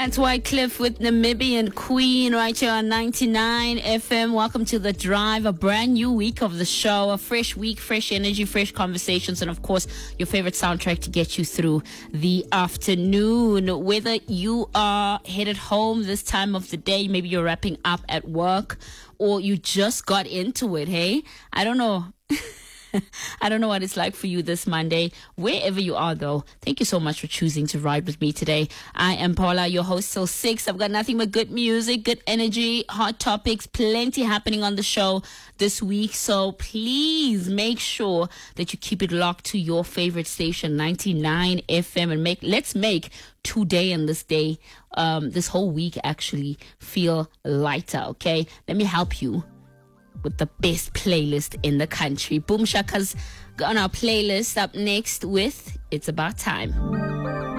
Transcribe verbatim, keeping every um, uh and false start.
That's Wycliffe with Namibian Queen right here on ninety-nine F M. Welcome to The Drive, a brand new week of the show, a fresh week, fresh energy, fresh conversations, and of course, your favorite soundtrack to get you through the afternoon. Whether you are headed home this time of the day, maybe you're wrapping up at work, or you just got into it, hey? I don't know. I don't know what it's like for you this Monday. Wherever you are, though, thank you so much for choosing to ride with me today. I am Paula, your host till six. I've got nothing but good music, good energy, hot topics, plenty happening on the show this week. So please make sure that you keep it locked to your favorite station, ninety-nine F M, and make let's make today and this day, um, this whole week actually feel lighter. Okay, let me help you with the best playlist in the country. Boom Shaka's on our playlist up next with It's About Time.